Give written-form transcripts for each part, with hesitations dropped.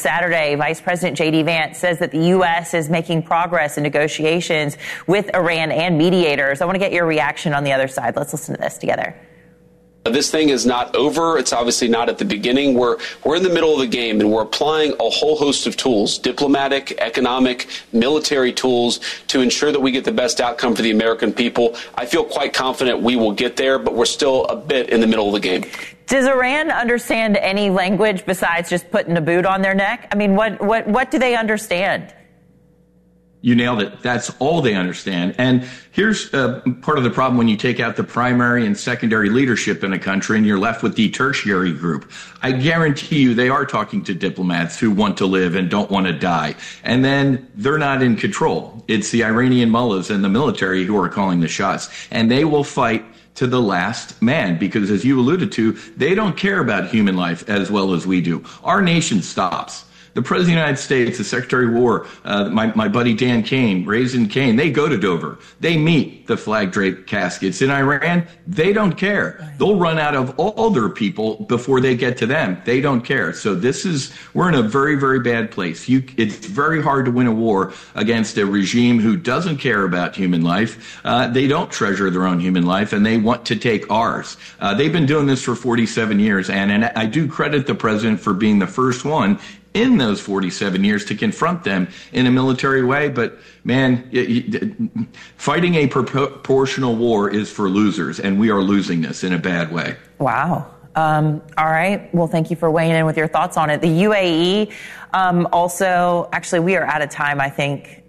Saturday, Vice President J.D. Vance says that the U.S. is making progress in negotiations with Iran and mediators. I want to get your reaction on the other side. Let's listen to this together. This thing is not over. It's obviously not at the beginning. We're in the middle of the game, and we're applying a whole host of tools, diplomatic, economic, military tools, to ensure that we get the best outcome for the American people. I feel quite confident we will get there, but we're still a bit in the middle of the game. Does Iran understand any language besides just putting a boot on their neck? I mean, what do they understand? You nailed it. That's all they understand. And here's part of the problem when you take out the primary and secondary leadership in a country and you're left with the tertiary group. I guarantee you they are talking to diplomats who want to live and don't want to die. And then they're not in control. It's the Iranian mullahs and the military who are calling the shots. And they will fight to the last man, because as you alluded to, they don't care about human life as well as we do. Our nation stops. The President of the United States, the Secretary of War, my buddy Dan Kane, Raisin Kane, they go to Dover. They meet the flag-draped caskets. In Iran, they don't care. They'll run out of all their people before they get to them. They don't care. So we're in a very, very bad place. It's very hard to win a war against a regime who doesn't care about human life. They don't treasure their own human life, and they want to take ours. They've been doing this for 47 years, and I do credit the president for being the first one in those 47 years to confront them in a military way. But, man, fighting a proportional war is for losers, and we are losing this in a bad way. Wow. All right. Well, thank you for weighing in with your thoughts on it. The UAE also, actually, we are out of time, I think.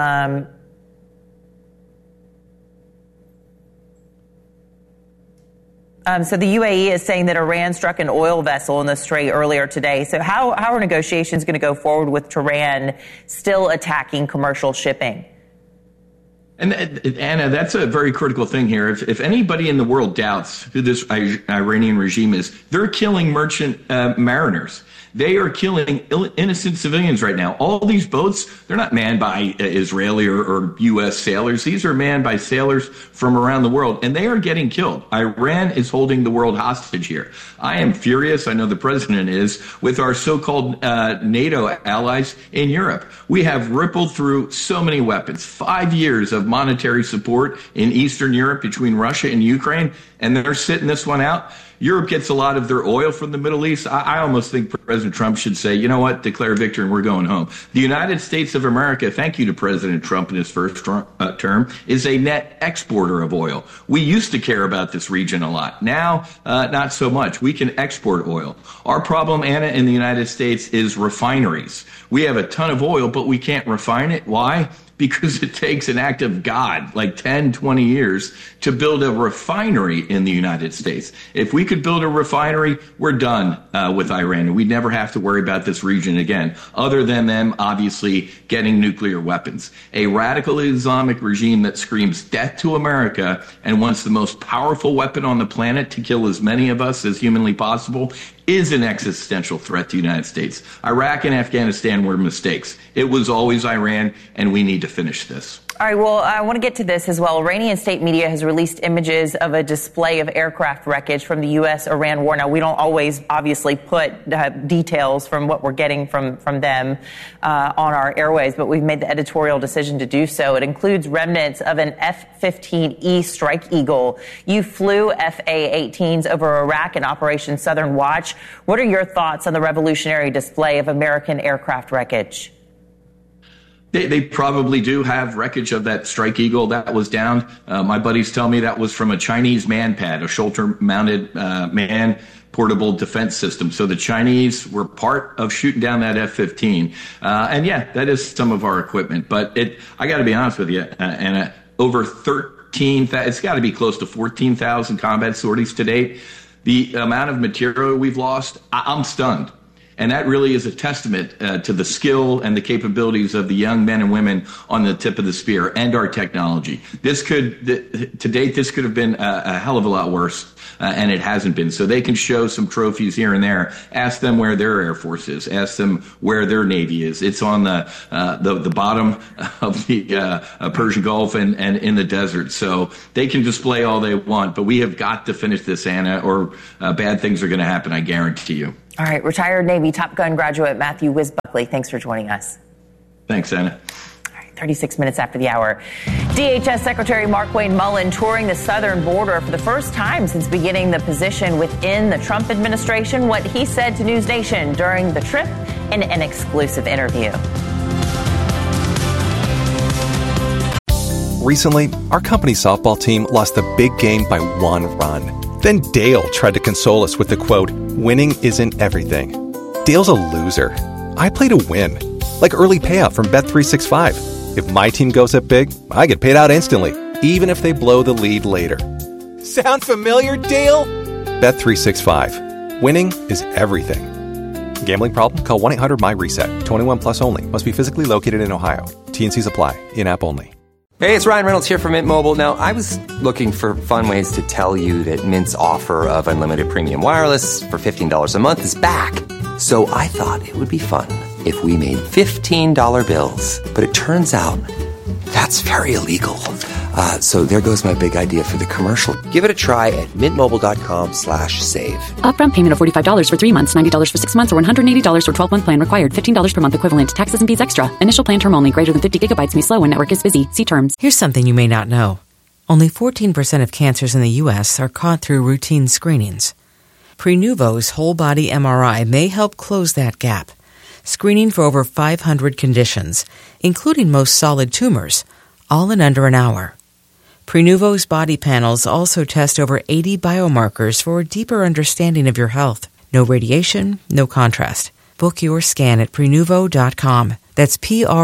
So the UAE is saying that Iran struck an oil vessel in the Strait earlier today. So how are negotiations going to go forward with Tehran still attacking commercial shipping? And Anna, that's a very critical thing here. If anybody in the world doubts who this Iranian regime is, they're killing merchant mariners. They are killing innocent civilians right now. All these boats, they're not manned by Israeli or U.S. sailors. These are manned by sailors from around the world, and they are getting killed. Iran is holding the world hostage here. I am furious, I know the president is, with our so-called NATO allies in Europe. We have rippled through so many weapons, 5 years of monetary support in Eastern Europe between Russia and Ukraine, and they're sitting this one out. Europe gets a lot of their oil from the Middle East. I almost think President Trump should say, you know what, declare victory and we're going home. The United States of America, thank you to President Trump in his first term, is a net exporter of oil. We used to care about this region a lot. Now, not so much. We can export oil. Our problem, Anna, in the United States is refineries. We have a ton of oil, but we can't refine it. Why? Because it takes an act of God, like 10, 20 years, to build a refinery in the United States. If we could build a refinery, we're done with Iran. We'd never have to worry about this region again, other than them obviously getting nuclear weapons. A radical Islamic regime that screams death to America and wants the most powerful weapon on the planet to kill as many of us as humanly possible is an existential threat to the United States. Iraq and Afghanistan were mistakes. It was always Iran, and we need to finish this. All right, well, I want to get to this as well. Iranian state media has released images of a display of aircraft wreckage from the U.S.-Iran war. Now, we don't always obviously put details from what we're getting from them on our airways, but we've made the editorial decision to do so. It includes remnants of an F-15E Strike Eagle. You flew FA-18s over Iraq in Operation Southern Watch. What are your thoughts on the revolutionary display of American aircraft wreckage? They probably do have wreckage of that Strike Eagle that was downed. My buddies tell me that was from a Chinese man-pad, a shoulder-mounted man portable defense system. So the Chinese were part of shooting down that F-15. And yeah, that is some of our equipment. But I got to be honest with you, Anna, over 13,000, it's got to be close to 14,000 combat sorties to date. The amount of material we've lost, I'm stunned. And that really is a testament to the skill and the capabilities of the young men and women on the tip of the spear and our technology. To date, this could have been a hell of a lot worse, and it hasn't been. So they can show some trophies here and there. Ask them where their Air Force is. Ask them where their Navy is. It's on the bottom of the Persian Gulf and in the desert. So they can display all they want, but we have got to finish this, Anna, or bad things are going to happen, I guarantee you. All right, retired Navy Top Gun graduate Matthew Wiz Buckley, thanks for joining us. Thanks, Anna. 36 minutes after the hour. DHS Secretary Markwayne Mullin touring the southern border for the first time since beginning the position within the Trump administration. What he said to News Nation during the trip in an exclusive interview. Recently, our company softball team lost the big game by 1 run. Then Dale tried to console us with the quote, "Winning isn't everything." Dale's a loser. I play to win, like early payout from Bet365. If my team goes up big, I get paid out instantly, even if they blow the lead later. Sound familiar, Dale? Bet365. Winning is everything. Gambling problem? Call 1-800-MY-RESET. 21 plus only. Must be physically located in Ohio. T&Cs apply. In-app only. Hey, it's Ryan Reynolds here from Mint Mobile. Now, I was looking for fun ways to tell you that Mint's offer of unlimited premium wireless for $15 a month is back. So I thought it would be fun if we made $15 bills. But it turns out that's very illegal. So there goes my big idea for the commercial. Give it a try at mintmobile.com/save. Upfront payment of $45 for 3 months, $90 for 6 months, or $180 for 12-month plan required. $15 per month equivalent. Taxes and fees extra. Initial plan term only. Greater than 50 gigabytes may slow when network is busy. See terms. Here's something you may not know. Only 14% of cancers in the U.S. are caught through routine screenings. Prenuvo's whole-body MRI may help close that gap, screening for over 500 conditions, including most solid tumors, all in under an hour. Prenuvo's body panels also test over 80 biomarkers for a deeper understanding of your health. No radiation, no contrast. Book your scan at Prenuvo.com. That's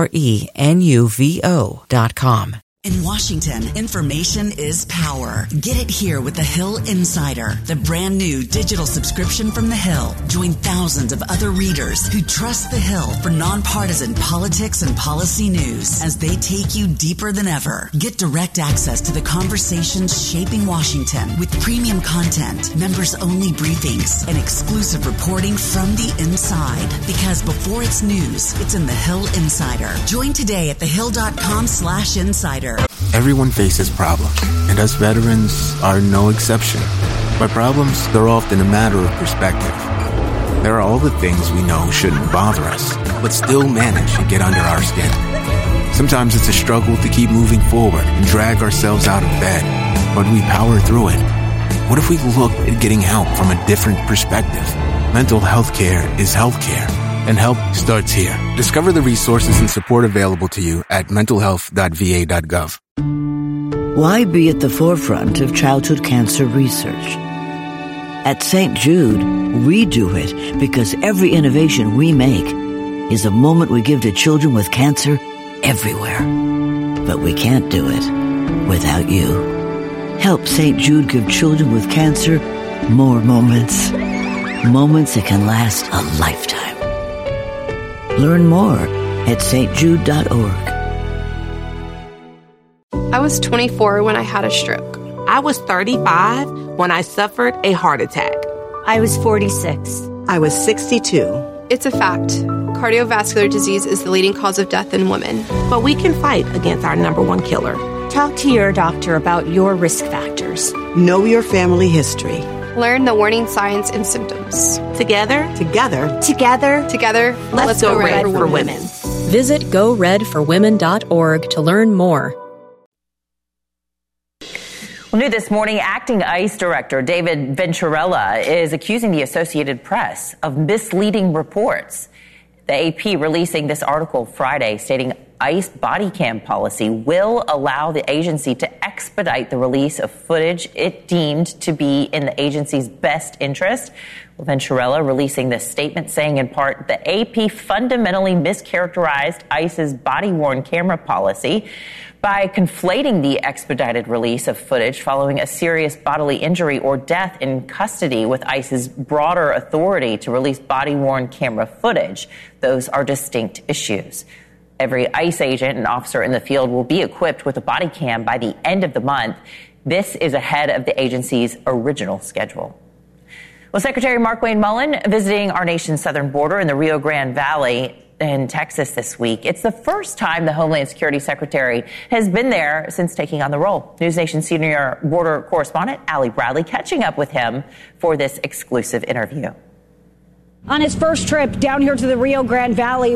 Prenuvo.com. In Washington, information is power. Get it here with The Hill Insider, the brand new digital subscription from The Hill. Join thousands of other readers who trust The Hill for nonpartisan politics and policy news as they take you deeper than ever. Get direct access to the conversations shaping Washington with premium content, members-only briefings, and exclusive reporting from the inside. Because before it's news, it's in The Hill Insider. Join today at thehill.com/insider. Everyone faces problems, and us veterans are no exception. But problems, they're often a matter of perspective. There are all the things we know shouldn't bother us, but still manage to get under our skin. Sometimes it's a struggle to keep moving forward and drag ourselves out of bed, but we power through it. What if we look at getting help from a different perspective? Mental health care is healthcare, and help starts here. Discover the resources and support available to you at mentalhealth.va.gov. Why be at the forefront of childhood cancer research? At St. Jude, we do it because every innovation we make is a moment we give to children with cancer everywhere. But we can't do it without you. Help St. Jude give children with cancer more moments. Moments that can last a lifetime. Learn more at stjude.org. I was 24 when I had a stroke. I was 35 when I suffered a heart attack. I was 46. I was 62. It's a fact. Cardiovascular disease is the leading cause of death in women. But we can fight against our number one killer. Talk to your doctor about your risk factors. Know your family history. Learn the warning signs and symptoms. Together, let's go red for women. Visit GoRedForWomen.org to learn more. Well, new this morning, acting ICE Director David Venturella is accusing the Associated Press of misleading reports. The AP releasing this article Friday stating ICE body cam policy will allow the agency to expedite the release of footage it deemed to be in the agency's best interest. Well, Venturella releasing this statement saying in part the AP fundamentally mischaracterized ICE's body-worn camera policy by conflating the expedited release of footage following a serious bodily injury or death in custody with ICE's broader authority to release body-worn camera footage. Those are distinct issues. Every ICE agent and officer in the field will be equipped with a body cam by the end of the month. This is ahead of the agency's original schedule. Well, Secretary Markwayne Mullin visiting our nation's southern border in the Rio Grande Valley in Texas this week. It's the first time the Homeland Security Secretary has been there since taking on the role. News Nation senior border correspondent Allie Bradley catching up with him for this exclusive interview. On his first trip down here to the Rio Grande Valley,